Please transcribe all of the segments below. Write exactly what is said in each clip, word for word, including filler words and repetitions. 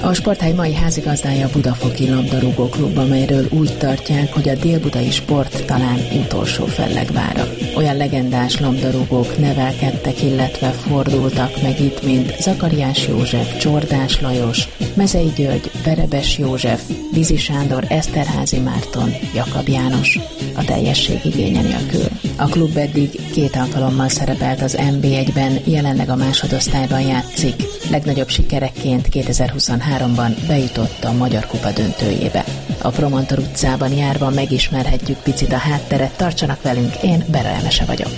A Sporthely mai házigazdája a Budafoki labdarúgó klub, amelyről úgy tartják, hogy a dél-budai sport talán utolsó fellegvára. Olyan legendás labdarúgók nevelkedtek, illetve fordultak meg itt, mint Zakariás József, Csordás Lajos, Mezei György, Verebes József, Vizi Sándor, Eszterházy Márton, Jakab János, a teljesség igénye nélkül. A klub eddig két alkalommal szerepelt az en bé egyben, jelenleg a másodosztályban játszik. Legnagyobb sikerekként kétezer-huszonháromban bejutott a Magyar Kupa döntőjébe. A Promontor utcában járva megismerhetjük picit a hátteret, tartsanak velünk, én Bera Emese vagyok.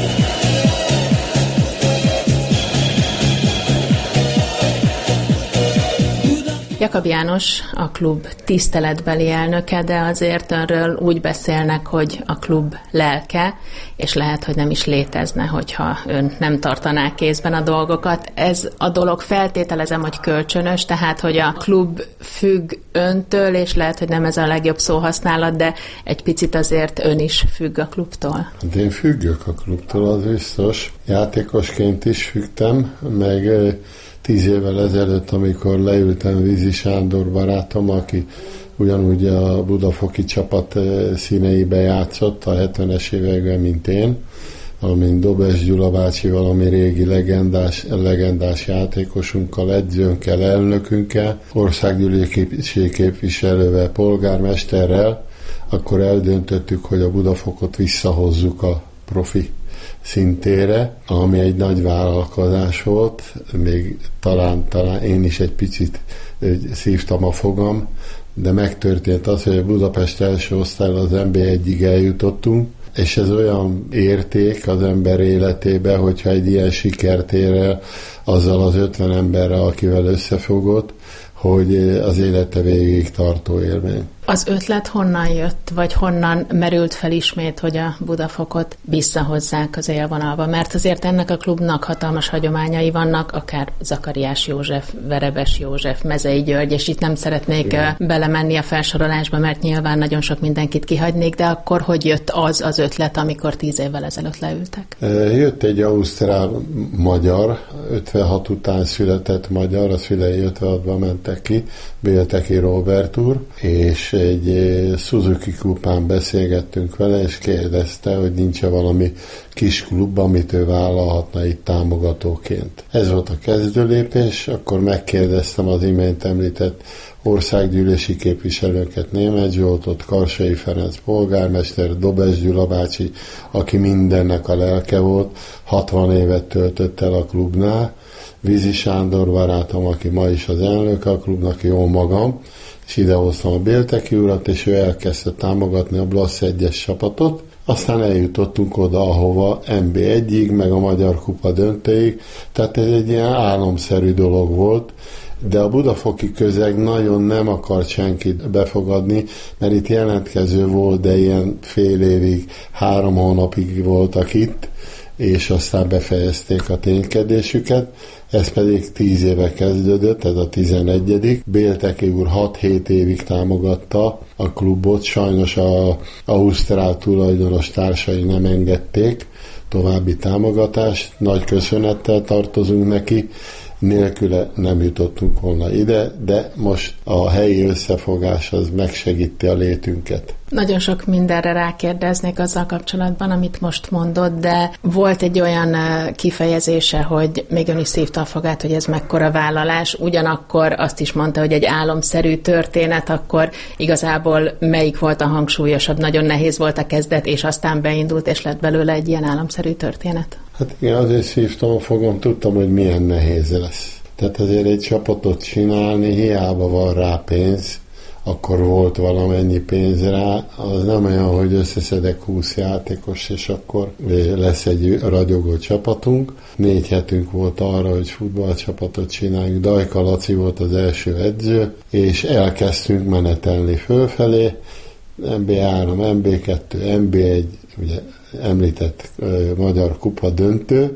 Jakab János a klub tiszteletbeli elnöke, de azért önről úgy beszélnek, hogy a klub lelke, és lehet, hogy nem is létezne, hogyha ön nem tartaná kézben a dolgokat. Ez a dolog, feltételezem, hogy kölcsönös, tehát, hogy a klub függ öntől, és lehet, hogy nem ez a legjobb szóhasználat, de egy picit azért ön is függ a klubtól. De én függök a klubtól, az biztos. Játékosként is függtem, meg tíz évvel ezelőtt, amikor leültem Vizi Sándor barátom, aki ugyanúgy a budafoki csapat színeibe játszott a hetvenes években, mint én, valamint Dobes Gyula bácsi, valami régi legendás, legendás játékosunkkal, edzőnkkel, elnökünkkel, országgyűlési képviselővel, polgármesterrel, akkor eldöntöttük, hogy a Budafokot visszahozzuk a profi szintére, ami egy nagy vállalkozás volt, még talán, talán én is egy picit szívtam a fogam, de megtörtént az, hogy a Budapest első osztályban az en bé egyig eljutottunk, és ez olyan érték az ember életébe, hogyha egy ilyen sikert ér el azzal az ötven emberrel, akivel összefogott, hogy az élete végig tartó élmény. Az ötlet honnan jött, vagy honnan merült fel ismét, hogy a Budafokot visszahozzák az élvonalba? Mert azért ennek a klubnak hatalmas hagyományai vannak, akár Zakariás József, Verebes József, Mezei György, és itt nem szeretnék Igen. belemenni a felsorolásba, mert nyilván nagyon sok mindenkit kihagynék, de akkor hogy jött az az ötlet, amikor tíz évvel ezelőtt leültek? Jött egy ausztrál magyar, ötvenhat után született magyar, a szülei ötvenhatban mentek ki, Bélteki Róbert úr, és egy Suzuki kupán beszélgettünk vele, és kérdezte, hogy nincs-e valami kis klub, amit ő vállalhatna itt támogatóként. Ez volt a kezdőlépés, akkor megkérdeztem az imént említett országgyűlési képviselőket, Németh Zsoltot, Karsai Ferenc polgármester, Dobes Gyula bácsi, aki mindennek a lelke volt, hatvan évet töltött el a klubnál, Vizi Sándor barátom, aki ma is az elnök a klubnak, jó magam, és idehoztam a Bélteki urat, és ő elkezdte támogatni a Blassz egyes csapatot. Aztán eljutottunk oda, ahova en bé egyig, meg a Magyar Kupa döntőig, tehát ez egy ilyen álomszerű dolog volt, de a budafoki közeg nagyon nem akart senkit befogadni, mert itt jelentkező volt, de ilyen fél évig, három hónapig voltak itt, és aztán befejezték a ténykedésüket, ez pedig tíz éve kezdődött, ez a tizenegyedik Bélteki úr hat-hét évig támogatta a klubot, sajnos az ausztrál tulajdonos társai nem engedték további támogatást, nagy köszönettel tartozunk neki, nélküle nem jutottunk volna ide, de most a helyi összefogás az megsegíti a létünket. Nagyon sok mindenre rákérdeznék azzal kapcsolatban, amit most mondott, de volt egy olyan kifejezése, hogy még ön is szívta a fogát, hogy ez mekkora vállalás, ugyanakkor azt is mondta, hogy egy álomszerű történet, akkor igazából melyik volt a hangsúlyosabb, nagyon nehéz volt a kezdet, és aztán beindult, és lett belőle egy ilyen álomszerű történet? Hát igen, azért szívtam a fogam, tudtam, hogy milyen nehéz lesz. Tehát azért egy csapatot csinálni, hiába van rá pénz, akkor volt valamennyi pénz rá, az nem olyan, hogy összeszedek húsz játékos, és akkor lesz egy ragyogó csapatunk. Négy hetünk volt arra, hogy futballcsapatot csináljunk. Dajka Laci volt az első edző, és elkezdtünk menetelni fölfelé. en bé három, en bé kettő, en bé egy, ugye említett uh, Magyar Kupa döntő.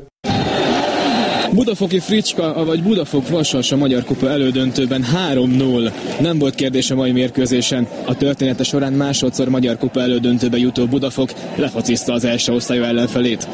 Budafoki Fricska, vagy Budafok Vasas a Magyar Kupa elődöntőben három null. Nem volt kérdés a mai mérkőzésen. A története során másodszor Magyar Kupa elődöntőbe jutó Budafok lefocizta az első osztályú ellenfelét.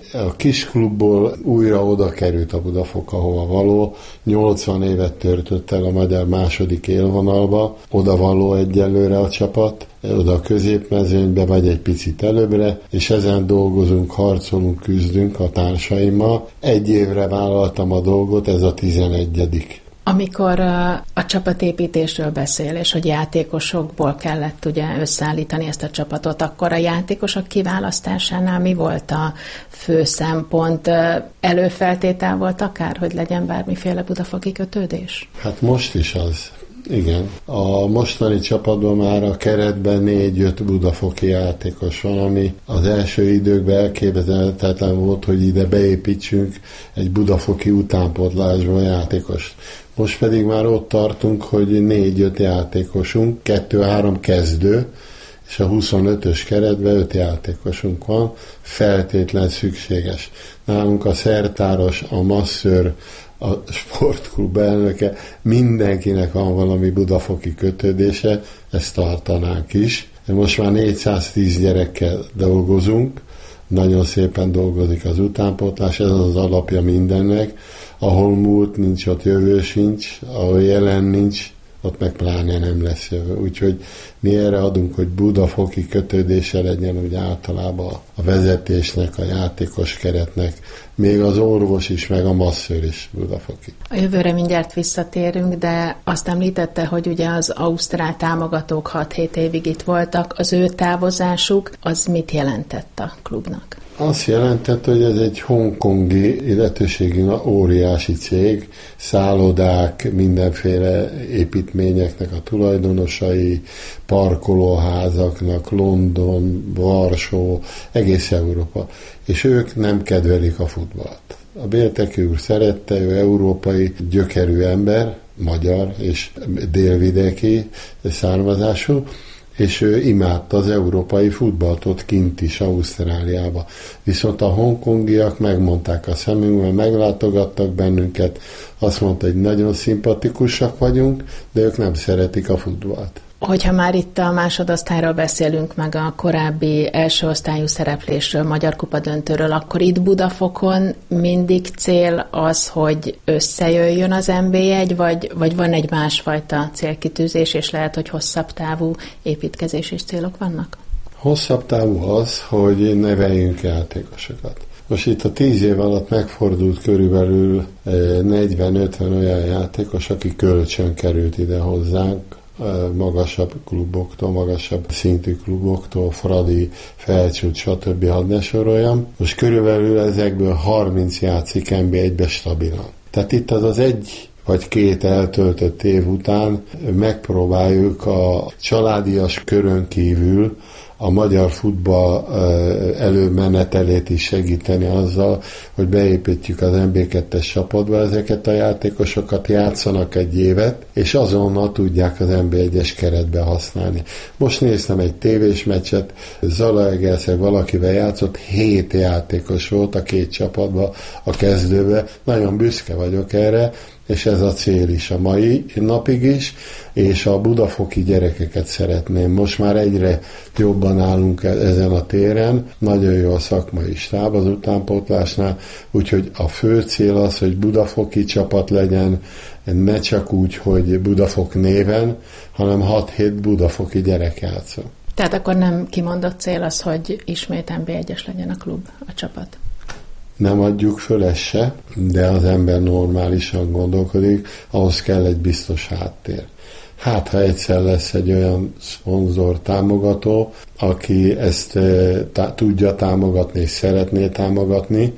a kis klubból újra oda került a Budafok, ahova való. nyolcvan évet törtött el a magyar második élvonalba, oda való egyelőre a csapat, oda a középmezőnybe, vagy egy picit előbbre, és ezen dolgozunk, harcolunk, küzdünk a társaimmal. Egy évre vállaltam a dolgot, ez a tizenegyedik. Amikor a, a csapatépítésről beszél, és hogy játékosokból kellett ugye összeállítani ezt a csapatot, akkor a játékosok kiválasztásánál mi volt a fő szempont? Előfeltétel volt akár, hogy legyen bármiféle budafoki kötődés? Hát most is az. Igen. A mostani csapatban már a keretben négy-öt budafoki játékos van, ami az első időkben elképzelhetetlen volt, hogy ide beépítsünk egy budafoki utánpótlásba játékost. Most pedig már ott tartunk, hogy négy-öt játékosunk, kettő-három kezdő, és a huszonötös keretben öt játékosunk van, feltétlen szükséges. Nálunk a szertáros, a masszőr, a sportklub elnöke, mindenkinek van valami budafoki kötődése, ezt tartanánk is. Most már négyszáztíz gyerekkel dolgozunk, nagyon szépen dolgozik az utánpótlás, ez az alapja mindennek. Ahol múlt nincs, ott jövő sincs, ahol jelen nincs, ott meg pláne nem lesz jövő. Úgyhogy mi erre adunk, hogy budafoki kötődése legyen úgy általában a vezetésnek, a játékos keretnek, még az orvos is, meg a masszőr is budafoki. A jövőre mindjárt visszatérünk, de azt említette, hogy ugye az ausztrál támogatók hat-hét évig itt voltak, az ő távozásuk, az mit jelentett a klubnak? Azt jelentett, hogy ez egy hongkongi illetőségi óriási cég, szállodák, mindenféle építményeknek a tulajdonosai, parkolóházaknak, London, Varsó, egész Európa. És ők nem kedvelik a futballt. A Bélteki úr szerette, ő európai gyökerű ember, magyar és délvidéki származású, és ő imádta az európai futballt ott kint is, Ausztráliába. Viszont a hongkongiak megmondták a szemünkben, meglátogattak bennünket, azt mondta, hogy nagyon szimpatikusak vagyunk, de ők nem szeretik a futballt. Hogyha már itt a másodosztályról beszélünk, meg a korábbi első osztályú szereplésről, Magyar Kupa döntőről, akkor itt Budafokon mindig cél az, hogy összejöjjön az en bé egy, vagy, vagy van egy másfajta célkitűzés, és lehet, hogy hosszabb távú építkezési célok vannak? Hosszabb távú az, hogy neveljünk játékosokat. Most itt a tíz év alatt megfordult körülbelül negyven-ötven olyan játékos, aki kölcsön került ide hozzánk, magasabb kluboktól, magasabb szintű kluboktól, Fradi, Felcsút, stb. Hadd ne soroljam. Most körülbelül ezekből harminc játszik en bé egybe stabilan. Tehát itt az az egy vagy két eltöltött év után megpróbáljuk a családias körön kívül a magyar futball előmenetelét is segíteni azzal, hogy beépítjük az en bé kettes csapatba ezeket a játékosokat, játszanak egy évet, és azonnal tudják az en bé egyes keretbe használni. Most néztem egy tévés meccset, Zalaegerszeg valakivel játszott, hét játékos volt a két csapatba, a kezdőbe, nagyon büszke vagyok erre, és ez a cél is a mai napig is, és a budafoki gyerekeket szeretném. Most már egyre jobban állunk ezen a téren, nagyon jó a szakmai stáb az utánpótlásnál, úgyhogy a fő cél az, hogy budafoki csapat legyen, ne csak úgy, hogy Budafok néven, hanem hat-hét budafoki gyerek játszó. Tehát akkor nem kimondott cél az, hogy ismét en bé egyes legyen a klub, a csapat? Nem adjuk föl ezt se, de az ember normálisan gondolkodik, ahhoz kell egy biztos háttér. Hát, ha egyszer lesz egy olyan szponzor, támogató, aki ezt tá- tudja támogatni és szeretné támogatni,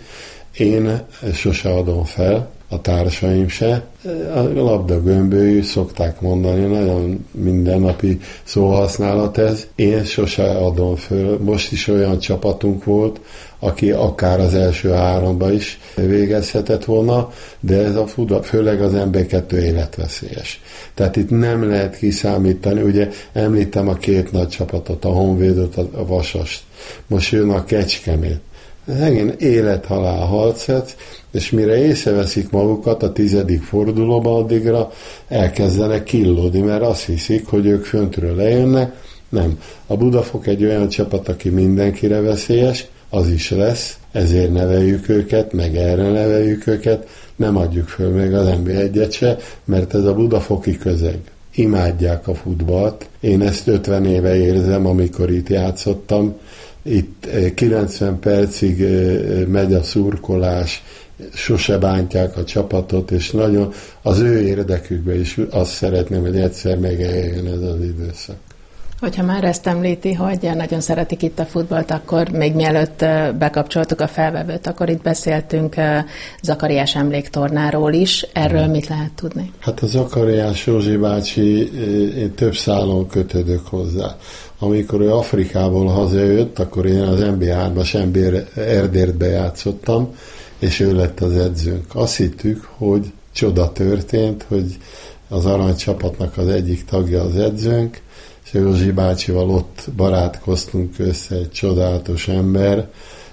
én sose adom fel, a társaim se. A labda gömbölyű, szokták mondani, nagyon mindennapi szóhasználat ez. Én sose adom föl. Most is olyan csapatunk volt, aki akár az első háromba is végezhetett volna, de ez a futball, főleg az em bé kettő életveszélyes. Tehát itt nem lehet kiszámítani, ugye említem a két nagy csapatot, a Honvédot, a Vasast. Most jön a Kecskemét. Ez egész élet-halál harcet, és mire észreveszik magukat a tizedik fordulóban, addigra elkezdenek killódni, mert azt hiszik, hogy ők föntről lejönnek. Nem. A Budafok egy olyan csapat, aki mindenkire veszélyes, az is lesz, ezért neveljük őket, meg erre neveljük őket, nem adjuk föl még az en bé egyet se, mert ez a budafoki közeg. Imádják a futballt. Én ezt ötven éve érzem, amikor itt játszottam. Itt kilencven percig megy a szurkolás, sose bántják a csapatot, és nagyon az ő érdekükben is azt szeretném, hogy egyszer megeljön ez az időszak. Hogyha már ezt említi, hogy nagyon szeretik itt a futballt, akkor még mielőtt bekapcsoltuk a felvevőt, akkor itt beszéltünk Zakariás emléktornáról is. Erről mit lehet tudni? Hát a Zakariás Józsi bácsi, én több szálon kötődök hozzá. Amikor ő Afrikából hazajött, akkor én az en bé hármas en bé Erdértbe játszottam, és ő lett az edzőnk. Azt hittük, hogy csoda történt, hogy az aranycsapatnak az egyik tagja az edzőnk, és Józsi bácsival ott barátkoztunk össze, egy csodálatos ember,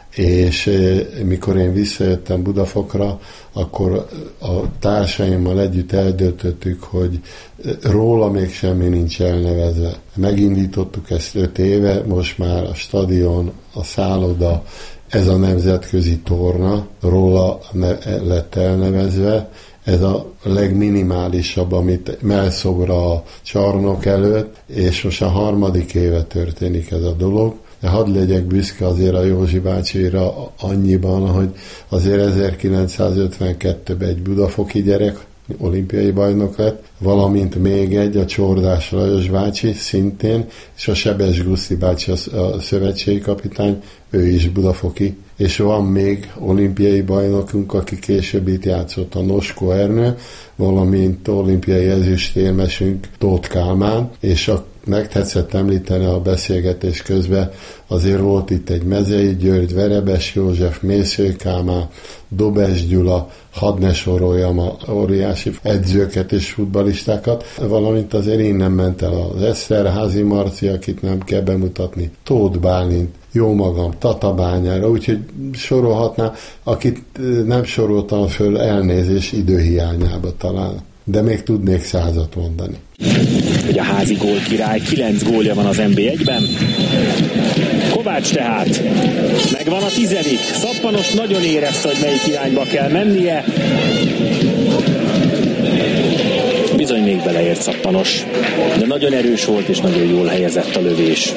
és mikor én visszajöttem Budafokra, akkor a társaimmal együtt eldöntöttük, hogy róla még semmi nincs elnevezve. Megindítottuk ezt öt éve, most már a stadion, a szálloda, ez a nemzetközi torna róla lett elnevezve. Ez a legminimálisabb, amit melszobra a csarnok előtt, és most a harmadik éve történik ez a dolog. De hadd legyek büszke azért a Józsi bácsira annyiban, hogy azért ezerkilencszázötvenkettőben egy budafoki gyerek olimpiai bajnok lett, valamint még egy, a Csordás Lajos bácsi szintén, és a Sebes Guszi bácsi, a szövetségi kapitány, ő is budafoki. És van még olimpiai bajnokunk, aki később itt játszott, a Noskó Ernő, valamint olimpiai ezüstérmesünk Tóth Kálmán, és a megtetszett említeni a beszélgetés közben, azért volt itt egy Mezei György, Verebes József, Mésző Kálmán, Dobes Gyula, hadd ne soroljam a óriási edzőket és futballistákat, valamint azért innen ment el az Eszterházi Marci, akit nem kell bemutatni, Tóth Bálint, jó magam, Tatabányára, úgyhogy sorolhatnám, akit nem soroltam föl, elnézés időhiányába talán, de még tudnék százat mondani. Ugye a házi gólkirály, kilenc gólja van az en bé egyben. Kovács tehát, megvan a tizedik, Szappanos nagyon érezte, hogy melyik irányba kell mennie. Bizony még beleért Szappanos, de nagyon erős volt és nagyon jól helyezett a lövés.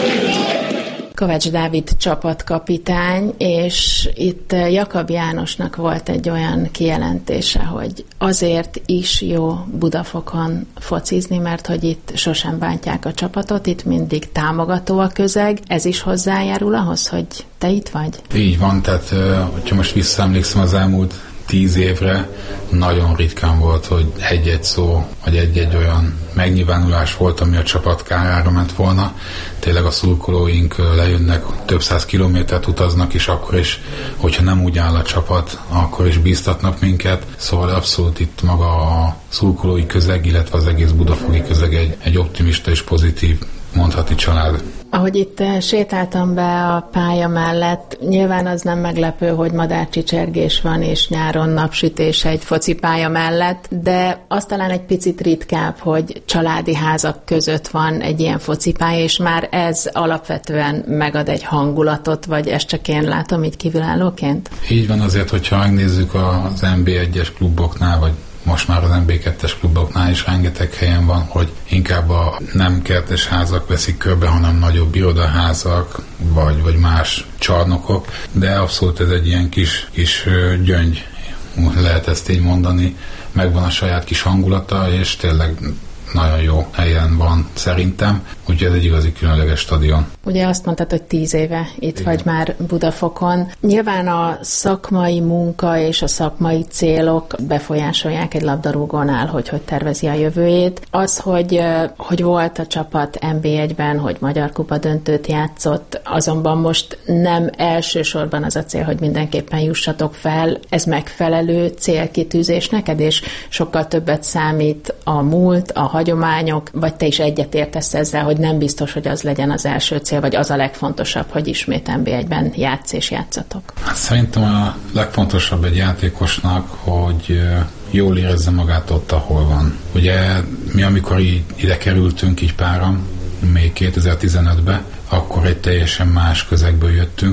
Kovács Dávid csapatkapitány, és itt Jakab Jánosnak volt egy olyan kijelentése, hogy azért is jó Budafokon focizni, mert hogy itt sosem bántják a csapatot, itt mindig támogató a közeg. Ez is hozzájárul ahhoz, hogy te itt vagy? Így van, tehát hogyha most visszaemlékszem az elmúlt tíz évre, nagyon ritkán volt, hogy egy-egy szó, vagy egy-egy olyan megnyilvánulás volt, ami a csapat kárára ment volna. Tényleg a szurkolóink lejönnek, több száz kilométert utaznak, és akkor is, hogyha nem úgy áll a csapat, akkor is bíztatnak minket. Szóval abszolút itt maga a szurkolói közeg, illetve az egész budafoki közeg egy, egy optimista és pozitív, mondhatni család. Ahogy itt sétáltam be a pálya mellett, nyilván az nem meglepő, hogy madárcsicsergés van, és nyáron napsütés egy focipálya mellett, de az talán egy picit ritkább, hogy családi házak között van egy ilyen focipálya, és már ez alapvetően megad egy hangulatot, vagy ezt csak én látom így kívülállóként? Így van, azért, hogyha megnézzük az en bé egyes kluboknál, vagy most már az en bé kettes kluboknál is rengeteg helyen van, hogy inkább a nem kertes házak veszik körbe, hanem nagyobb irodaházak, vagy, vagy más csarnokok, de abszolút ez egy ilyen kis, kis gyöngy, lehet ezt így mondani, megvan a saját kis hangulata, és tényleg nagyon jó helyen van szerintem, úgyhogy ez egy igazi különleges stadion. Ugye azt mondtad, hogy tíz éve itt Igen. vagy már Budafokon. Nyilván a szakmai munka és a szakmai célok befolyásolják egy labdarúgónál, hogy hogy tervezi a jövőjét. Az, hogy, hogy volt a csapat en bé egyben, hogy Magyar Kupa döntőt játszott, azonban most nem elsősorban az a cél, hogy mindenképpen jussatok fel. Ez megfelelő célkitűzés neked, és sokkal többet számít a múlt, a hagyományok, vagy te is egyetértesz ezzel, hogy nem biztos, hogy az legyen az első cél, vagy az a legfontosabb, hogy ismét en bé egyben játsz és játszatok? Hát szerintem a legfontosabb egy játékosnak, hogy jól érezze magát ott, ahol van. Ugye mi amikor így ide kerültünk így páran, még kétezer-tizenötben, akkor egy teljesen más közegből jöttünk,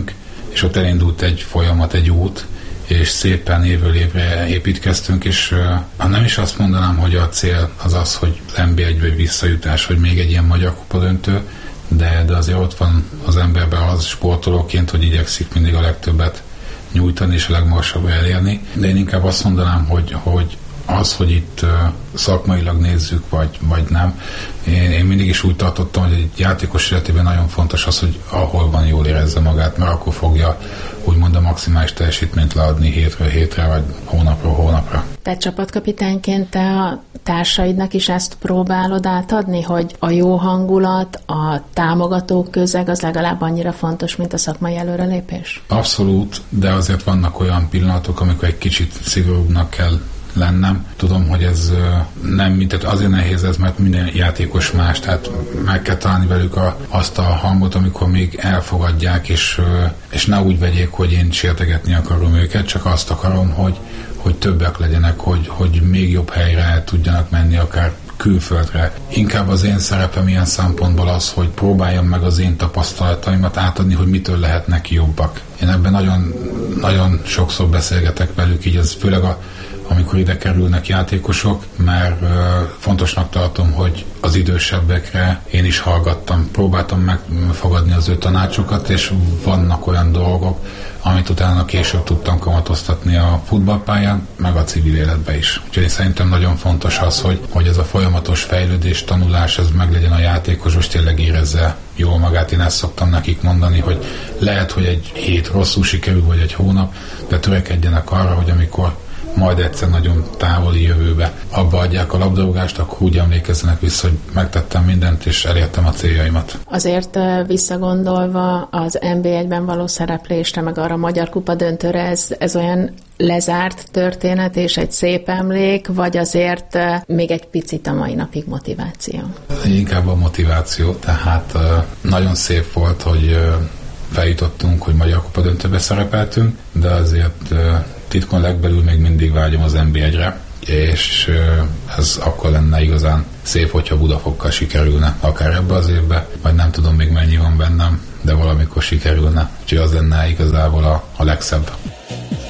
és ott elindult egy folyamat, egy út, és szépen évről évre építkeztünk, és uh, nem is azt mondanám, hogy a cél az az, hogy az en bé egybe visszajutás, vagy még egy ilyen magyar kupa döntő, de, de azért ott van az emberben az sportolóként, hogy igyekszik mindig a legtöbbet nyújtani és a legmagasabbra elérni. De én inkább azt mondanám, hogy, hogy az, hogy itt uh, szakmailag nézzük, vagy, vagy nem, én, én mindig is úgy tartottam, hogy egy játékos életében nagyon fontos az, hogy ahol van, jól érezze magát, mert akkor fogja úgymond a maximális teljesítményt leadni hétről hétre, vagy hónapról hónapra. Te csapatkapitányként te a társaidnak is ezt próbálod átadni, hogy a jó hangulat, a támogató közeg az legalább annyira fontos, mint a szakmai előrelépés? Abszolút, de azért vannak olyan pillanatok, amikor egy kicsit szigorúbbnak kell lennem. Tudom, hogy ez nem, tehát azért nehéz ez, mert minden játékos más, tehát meg kell találni velük a, azt a hangot, amikor még elfogadják, és, és ne úgy vegyék, hogy én sértegetni akarom őket, csak azt akarom, hogy, hogy többek legyenek, hogy, hogy még jobb helyre el tudjanak menni, akár külföldre. Inkább az én szerepem ilyen szempontból az, hogy próbáljam meg az én tapasztalataimat átadni, hogy mitől lehetnek jobbak. Én ebben nagyon, nagyon sokszor beszélgetek velük, így ez főleg a amikor ide kerülnek játékosok, mert uh, fontosnak tartom, hogy az idősebbekre én is hallgattam, próbáltam megfogadni az ő tanácsokat, és vannak olyan dolgok, amit utána később tudtam kamatoztatni a futballpályán, meg a civil életben is. Úgyhogy szerintem nagyon fontos az, hogy, hogy ez a folyamatos fejlődés, tanulás, ez meglegyen a játékos, és tényleg érezze jól magát. Én ezt szoktam nekik mondani, hogy lehet, hogy egy hét rosszul sikerül, vagy egy hónap, de törekedjenek arra, hogy amikor majd egyszer nagyon távoli jövőbe abba adják a labdarúgást, akkor úgy emlékezzenek vissza, hogy megtettem mindent, és elértem a céljaimat. Azért visszagondolva az en bé egyben való szereplésre, meg arra a Magyar Kupa döntőre, ez, ez olyan lezárt történet és egy szép emlék, vagy azért még egy picit a mai napig motiváció? Inkább a motiváció, tehát nagyon szép volt, hogy feljutottunk, hogy Magyar Kupa döntőbe szerepeltünk, de azért titkon legbelül még mindig vágyom az en bé egyre, és ez akkor lenne igazán szép, hogyha Budafokkal sikerülne, akár ebbe az évbe, vagy nem tudom még mennyi van bennem, de valamikor sikerülne. Úgyhogy az lenne igazából a, a legszebb.